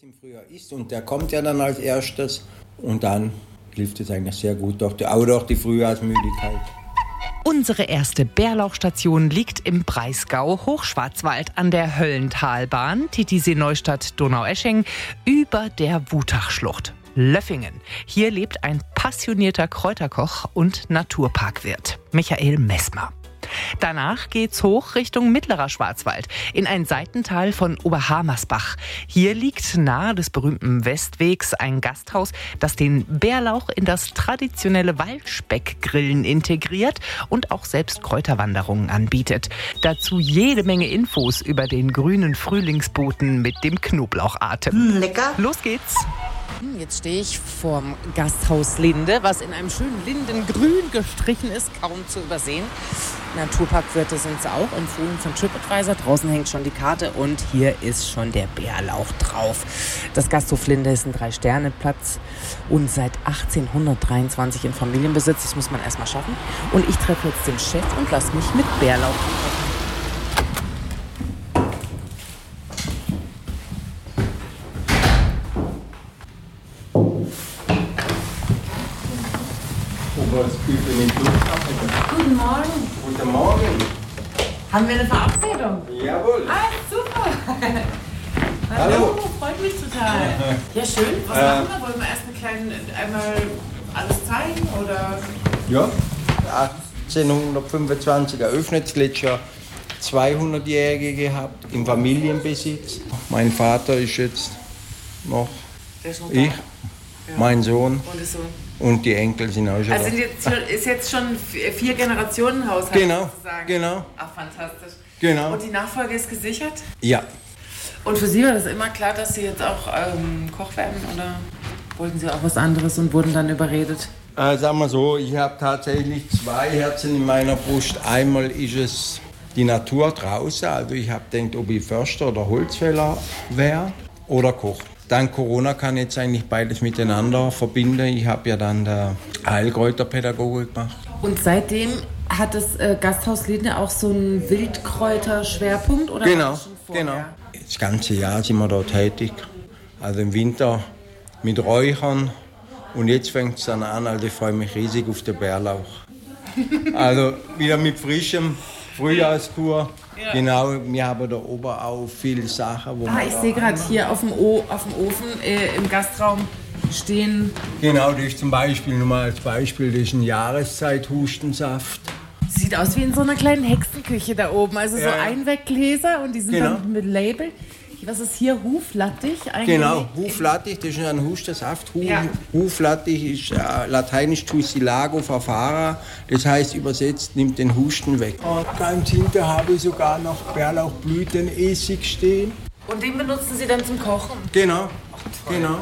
im Frühjahr isst und der kommt ja dann als erstes und dann hilft es eigentlich sehr gut, auch durch die Frühjahrsmüdigkeit. Unsere erste Bärlauchstation liegt im Breisgau, Hochschwarzwald, an der Höllentalbahn, Titisee-Neustadt-Donaueschingen, über der Wutachschlucht. Löffingen. Hier lebt ein passionierter Kräuterkoch und Naturparkwirt, Michael Messmer. Danach geht's hoch Richtung Mittlerer Schwarzwald, in ein Seitental von Oberhammersbach. Hier liegt nahe des berühmten Westwegs ein Gasthaus, das den Bärlauch in das traditionelle Waldspeckgrillen integriert und auch selbst Kräuterwanderungen anbietet. Dazu jede Menge Infos über den grünen Frühlingsboten mit dem Knoblauchatem. Lecker. Los geht's! Jetzt stehe ich vorm Gasthaus Linde, was in einem schönen Lindengrün gestrichen ist, kaum zu übersehen. Naturparkwirte sind es auch, empfohlen von TripAdvisor. Draußen hängt schon die Karte und hier ist schon der Bärlauch drauf. Das Gasthof Linde ist ein 3-Sterne-Platz und seit 1823 in Familienbesitz. Das muss man erstmal schaffen. Und ich treffe jetzt den Chef und lasse mich mit Bärlauch treffen. Guten Morgen. Guten Morgen. Haben wir eine Verabredung? Jawohl. Ah, super. Hallo. Freut mich total. Ja, schön. Was machen wir? Wollen wir erst einmal alles zeigen? Oder? Ja, 1825 eröffnet, das letzte Jahr 200-Jährige gehabt, im Familienbesitz. Mein Vater ist jetzt noch, Der ist noch ich, da. mein Sohn Und ist so. und die Enkel sind auch schon Also da. ist jetzt schon 4 Generationen Haushalt Genau, sozusagen. genau. Ach, fantastisch. Genau. Und die Nachfolge ist gesichert? Ja, Und für Sie war das immer klar, dass Sie jetzt auch Koch werden? Oder wollten Sie auch was anderes und wurden dann überredet? sagen wir so, ich habe tatsächlich 2 Herzen in meiner Brust. Einmal ist es die Natur draußen, also ich habe gedacht, ob ich Förster oder Holzfäller wäre oder Koch. Dank Corona kann ich jetzt eigentlich beides miteinander verbinden. Ich habe ja dann der Heilkräuterpädagoge gemacht. Und seitdem hat das Gasthaus Linde auch so einen Wildkräuterschwerpunkt? Oder war Genau, das schon vorher? genau. Das ganze Jahr sind wir da tätig. Also im Winter mit Räuchern und jetzt fängt es dann an, also ich freue mich riesig auf den Bärlauch. Also wieder mit frischem Frühjahrskur. Ja. Genau, wir haben da oben auch viele Sachen, wo ich sehe gerade hier auf dem Ofen im Gastraum stehen. Genau, das ist zum Beispiel, nur mal als Beispiel, das ist ein Jahreszeit-Hustensaft. Sieht aus wie in so einer kleinen Hexenküche da oben. Also so Einweggläser und die sind dann mit Label. Was ist hier? Huflattich? Genau, Huflattich, das ist ein Hustensaft. Huflattich ist lateinisch Tussilago verfara, das heißt übersetzt, nimmt den Husten weg. Ganz hinten habe ich sogar noch Bärlauchblütenessig stehen. Und den benutzen Sie dann zum Kochen? Genau, genau.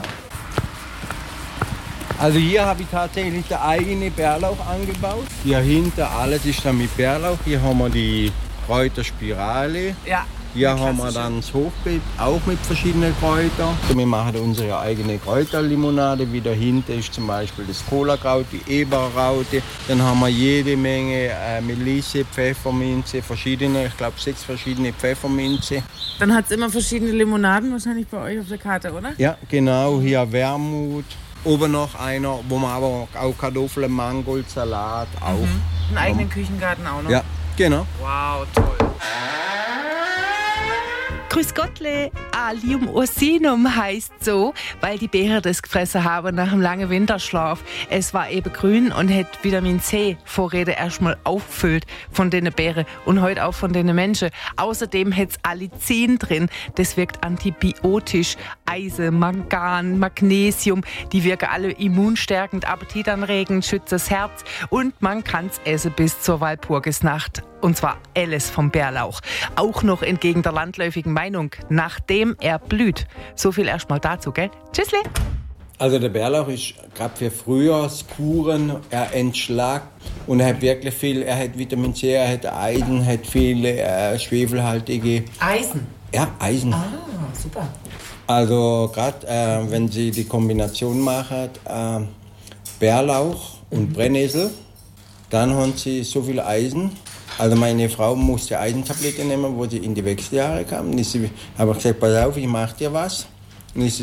Also hier habe ich tatsächlich den eigenen Bärlauch angebaut. Hier hinten alles ist dann mit Bärlauch. Hier haben wir die Kräuterspirale. Ja. Hier haben wir dann das Hochbeet, auch mit verschiedenen Kräutern. Wir machen unsere eigene Kräuterlimonade. Wie dahinter ist zum Beispiel das Cola-Kraut, die Eberraute. Dann haben wir jede Menge Melisse, Pfefferminze, verschiedene, ich glaube 6 verschiedene Pfefferminze. Dann hat es immer verschiedene Limonaden wahrscheinlich bei euch auf der Karte, oder? Ja, genau. Hier Wermut. Oben noch einer, wo man aber auch Kartoffeln, Mangold, Salat auch. Einen eigenen Küchengarten auch noch? Ja, genau. Wow, toll. Grüß Gottle, Allium ursinum heißt so, weil die Beere das gefressen haben nach einem langen Winterschlaf. Es war eben grün und hat Vitamin C Vorräte erstmal auffüllt von den Beeren und heute auch von den Menschen. Außerdem hat es Allicin drin, das wirkt antibiotisch. Eisen, Mangan, Magnesium, die wirken alle immunstärkend, appetitanregend, schützt das Herz und man kann es essen bis zur Walpurgisnacht. Und zwar alles vom Bärlauch. Auch noch entgegen der landläufigen Meinung, nachdem er blüht. So viel erstmal dazu, gell? Tschüssli! Also der Bärlauch ist gerade für Frühjahrskuren, er entschlackt und er hat wirklich viel, er hat Vitamin C, er hat Eisen, hat viele schwefelhaltige... Eisen? Ja, Eisen. Ah, super. Also gerade wenn Sie die Kombination machen, Bärlauch und Brennnessel, dann haben Sie so viel Eisen. Also meine Frau musste Eisentabletten nehmen, wo sie in die Wechseljahre kam. Ich habe gesagt, pass auf, ich mache dir was. Und ist